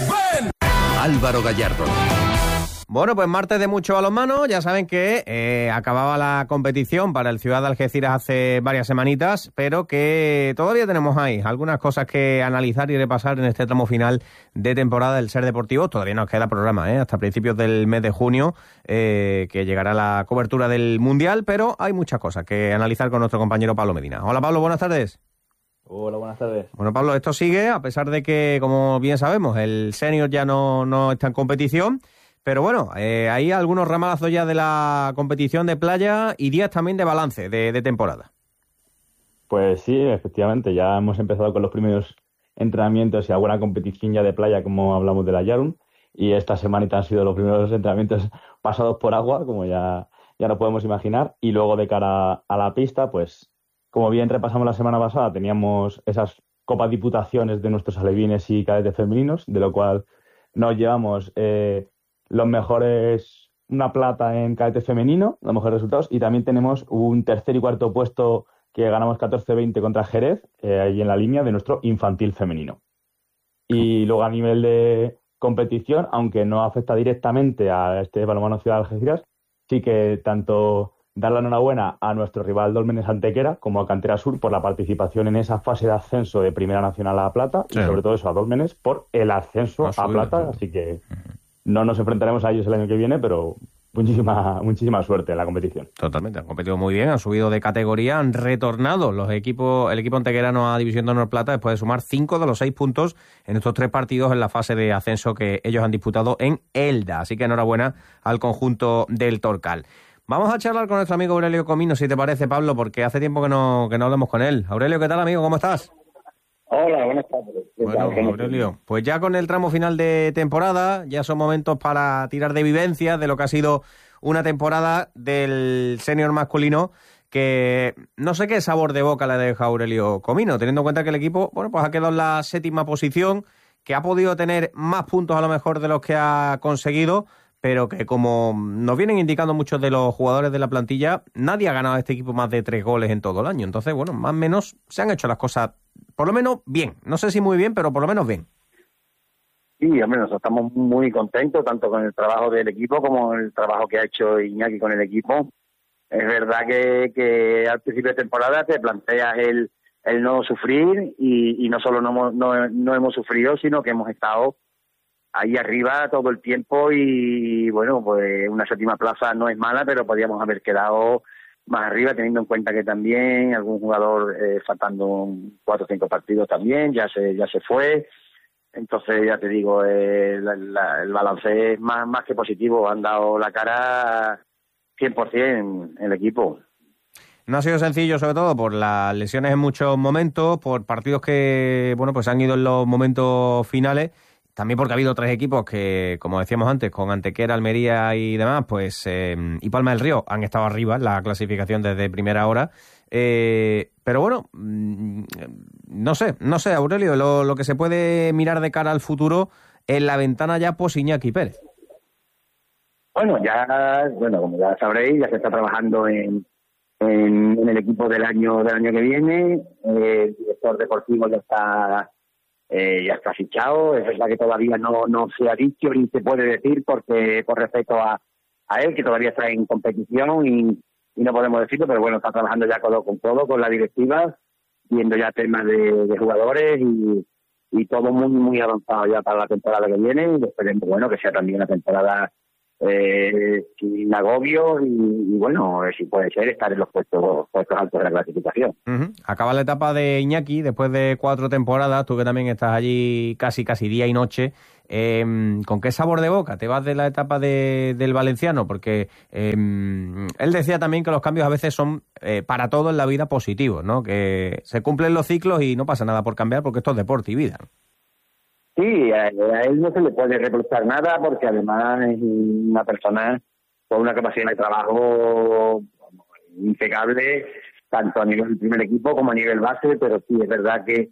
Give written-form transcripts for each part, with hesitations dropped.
Álvaro Gallardo. Bueno, pues martes de mucho balonmano. Ya saben que acababa la competición para el Ciudad de Algeciras hace varias semanitas, pero que todavía tenemos ahí algunas cosas que analizar y repasar en este tramo final de temporada del Ser Deportivo. Todavía nos queda programa hasta principios del mes de junio, que llegará la cobertura del Mundial, pero hay muchas cosas que analizar con nuestro compañero Pablo Medina. Hola Pablo, buenas tardes. Hola, buenas tardes. Bueno, Pablo, esto sigue, a pesar de que, como bien sabemos, el senior ya no está en competición. Pero bueno, hay algunos ramalazos ya de la competición de playa y días también de balance de temporada. Pues sí, efectivamente, ya hemos empezado con los primeros entrenamientos y alguna competición ya de playa, como hablamos de la Yarun, y esta semanita han sido los primeros entrenamientos pasados por agua, como ya no podemos imaginar, y luego de cara a la pista, pues como bien repasamos la semana pasada, teníamos esas Copas Diputaciones de nuestros alevines y cadetes femeninos, de lo cual nos llevamos los mejores, una plata en cadete femenino, los mejores resultados, y también tenemos un tercer y cuarto puesto que ganamos 14-20 contra Jerez, ahí en la línea de nuestro infantil femenino. Y luego a nivel de competición, aunque no afecta directamente a este balonmano Ciudad de Algeciras, sí que tanto dar la enhorabuena a nuestro rival Dólmenes Antequera como a Cantera Sur por la participación en esa fase de ascenso de Primera Nacional a Plata, sí. Y sobre todo eso a Dólmenes por el ascenso a Plata, así que no nos enfrentaremos a ellos el año que viene, pero muchísima suerte en la competición. Totalmente, han competido muy bien, han subido de categoría, han retornado el equipo antequerano a División de Honor Plata después de sumar 5 de los 6 puntos en estos 3 partidos en la fase de ascenso que ellos han disputado en Elda. Así que enhorabuena al conjunto del Torcal. Vamos a charlar con nuestro amigo Aurelio Comino, si te parece, Pablo, porque hace tiempo que no hablamos con él. Aurelio, ¿qué tal, amigo? ¿Cómo estás? Hola, buenas tardes. Bueno, Aurelio, pues ya con el tramo final de temporada, ya son momentos para tirar de vivencias de lo que ha sido una temporada del senior masculino que no sé qué sabor de boca le deja Aurelio Comino, teniendo en cuenta que el equipo, bueno, pues ha quedado en la 7ª posición, que ha podido tener más puntos a lo mejor de los que ha conseguido, pero que como nos vienen indicando muchos de los jugadores de la plantilla, nadie ha ganado a este equipo más de 3 goles en todo el año. Entonces, bueno, más o menos se han hecho las cosas, por lo menos bien. No sé si muy bien, pero por lo menos bien. Sí, hombre, nosotros estamos muy contentos, tanto con el trabajo del equipo como el trabajo que ha hecho Iñaki con el equipo. Es verdad que al principio de temporada te planteas el no sufrir y no solo no hemos sufrido, sino que hemos estado ahí arriba todo el tiempo y bueno, pues una 7ª plaza no es mala, pero podíamos haber quedado más arriba, teniendo en cuenta que también algún jugador faltando 4 o 5 partidos también ya se fue. Entonces ya te digo, el balance es más que positivo, han dado la cara 100% el equipo. No ha sido sencillo, sobre todo por las lesiones en muchos momentos, por partidos que bueno pues han ido en los momentos finales. También porque ha habido 3 equipos que, como decíamos antes, con Antequera, Almería y demás, pues y Palma del Río han estado arriba en la clasificación desde primera hora. Pero bueno, no sé, Aurelio, lo que se puede mirar de cara al futuro en la ventana ya post Iñaki Pérez. Bueno, como ya sabréis, ya se está trabajando en el equipo del año que viene. El director deportivo ya está fichado. Es verdad que todavía no se ha dicho ni se puede decir porque por respeto a él, que todavía está en competición y no podemos decirlo, pero bueno, está trabajando ya con la directiva, viendo ya temas de jugadores y todo muy avanzado ya para la temporada que viene. Y esperemos, bueno, que sea también una temporada sin agobios y bueno, si puede ser estar en los puestos altos de la clasificación. Uh-huh. Acaba la etapa de Iñaki después de 4 temporadas, tú que también estás allí casi día y noche. ¿Con qué sabor de boca te vas de la etapa del valenciano? Porque él decía también que los cambios a veces son para todo en la vida positivos, ¿no? Que se cumplen los ciclos y no pasa nada por cambiar porque esto es deporte y vida. Sí, a él no se le puede reprochar nada porque además es una persona con una capacidad de trabajo impecable, tanto a nivel del primer equipo como a nivel base, pero sí es verdad que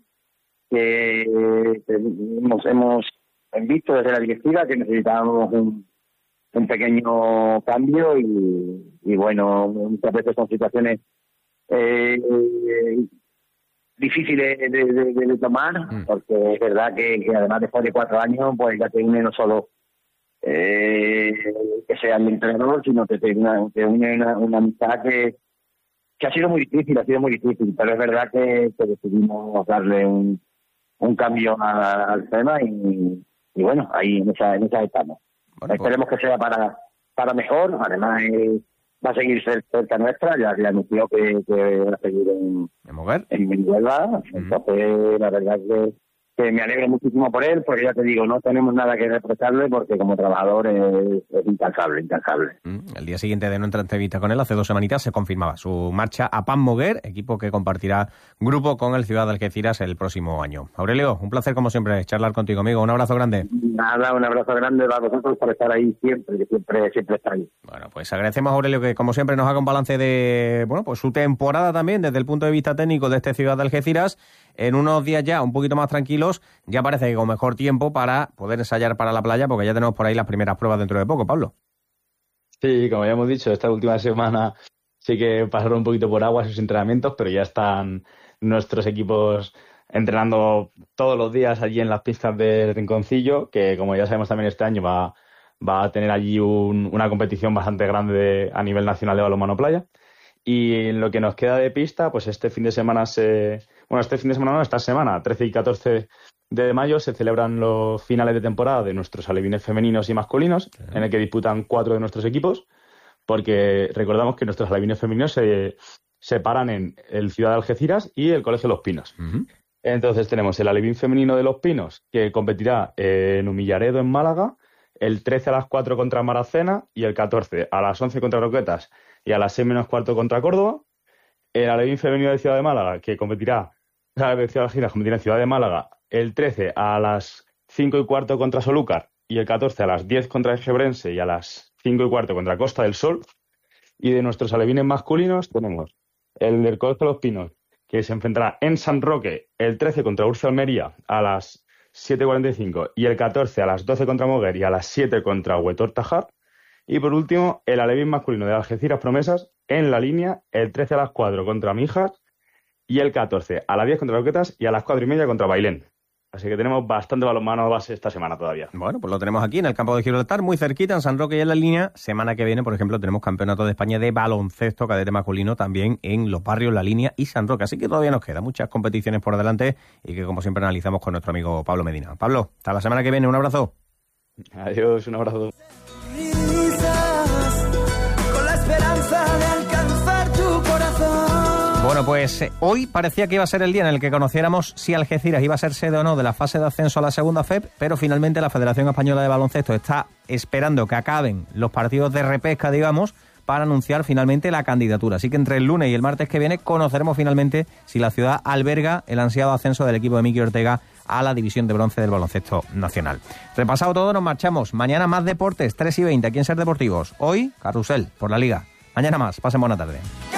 hemos visto desde la directiva que necesitábamos un pequeño cambio y bueno, muchas veces son situaciones difíciles de tomar, porque es verdad que además después de 4 años, pues ya te une no solo que sea el entrenador, sino que te une una amistad que ha sido muy difícil, pero es verdad que decidimos darle un cambio al tema y bueno, ahí en esa estamos. Bueno, esperemos que sea para mejor. Además va a seguir cerca nuestra, ya anunció que va a seguir en Huelva. Entonces la verdad que me alegro muchísimo por él, porque ya te digo, no tenemos nada que reprocharle, porque como trabajador es incansable. El día siguiente de nuestra entrevista con él, hace 2 semanitas, se confirmaba su marcha a Paz Moguer, equipo que compartirá grupo con el Ciudad de Algeciras el próximo año. Aurelio, un placer como siempre charlar contigo, amigo. Un abrazo grande. Nada, un abrazo grande para vosotros por estar ahí siempre, que siempre estáis. Bueno, pues agradecemos a Aurelio que como siempre nos haga un balance de pues su temporada también desde el punto de vista técnico de este Ciudad de Algeciras. En unos días ya un poquito más tranquilos, ya parece que con mejor tiempo para poder ensayar para la playa, porque ya tenemos por ahí las primeras pruebas dentro de poco, Pablo. Sí, como ya hemos dicho, esta última semana sí que pasaron un poquito por agua sus entrenamientos, pero ya están nuestros equipos entrenando todos los días allí en las pistas del Rinconcillo, que como ya sabemos también este año va a tener allí una competición bastante grande a nivel nacional de balonmano playa. Y en lo que nos queda de pista, pues esta semana, 13 y 14 de mayo, se celebran los finales de temporada de nuestros alevines femeninos y masculinos, en el que disputan 4 de nuestros equipos, porque recordamos que nuestros alevines femeninos se separan en el Ciudad de Algeciras y el Colegio Los Pinos. Entonces tenemos el alevín femenino de Los Pinos, que competirá en Humillaredo, en Málaga, el 13 a las 4 contra Maracena y el 14 a las 11 contra Roquetas y a las 6 menos cuarto contra Córdoba. El alevín femenino de Ciudad de Málaga, que competirá en Ciudad de Málaga, el 13 a las 5 y cuarto contra Solúcar y el 14 a las 10 contra Egebrense y a las 5 y cuarto contra Costa del Sol. Y de nuestros alevines masculinos tenemos el del Colegio de Los Pinos, que se enfrentará en San Roque el 13 contra Urce Almería a las 7:45 y el 14 a las 12 contra Moguer y a las 7 contra Huetor Tajar. Y por último, el alevín masculino de Algeciras Promesas en la línea, el 13 a las 4 contra Mijas y el 14 a las 10 contra Roquetas y a las 4:30 contra Bailén. Así que tenemos bastante balonmano base esta semana todavía. Bueno, pues lo tenemos aquí en el campo de Gibraltar, muy cerquita, en San Roque y en la línea. Semana que viene, por ejemplo, tenemos Campeonato de España de baloncesto cadete masculino también en Los Barrios, La Línea y San Roque. Así que todavía nos quedan muchas competiciones por delante y que, como siempre, analizamos con nuestro amigo Pablo Medina. Pablo, hasta la semana que viene. Un abrazo. Adiós, un abrazo. Con la esperanza de alcanzar tu corazón. Bueno, pues hoy parecía que iba a ser el día en el que conociéramos si Algeciras iba a ser sede o no de la fase de ascenso a la segunda FEP, pero finalmente la Federación Española de Baloncesto está esperando que acaben los partidos de repesca, digamos, para anunciar finalmente la candidatura. Así que entre el lunes y el martes que viene conoceremos finalmente si la ciudad alberga el ansiado ascenso del equipo de Miki Ortega a la división de bronce del baloncesto nacional. Repasado todo, nos marchamos. Mañana más deportes, 3:20 aquí en Ser Deportivos. Hoy, carrusel por la Liga. Mañana más. Pasen buena tarde.